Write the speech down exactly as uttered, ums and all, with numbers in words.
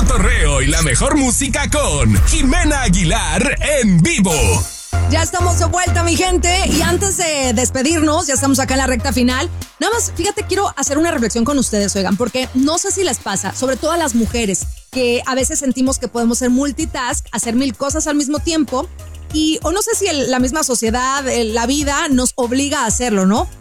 cotorreo y la mejor música con Jimena Aguilar en vivo. Ya estamos de vuelta, mi gente, y antes de despedirnos, ya estamos acá en la recta final. Nada más, fíjate, quiero hacer una reflexión con ustedes, oigan, porque no sé si les pasa, sobre todo a las mujeres, que a veces sentimos que podemos ser multitask, hacer mil cosas al mismo tiempo, y o no sé si el, la misma sociedad, el, la vida nos obliga a hacerlo, ¿no?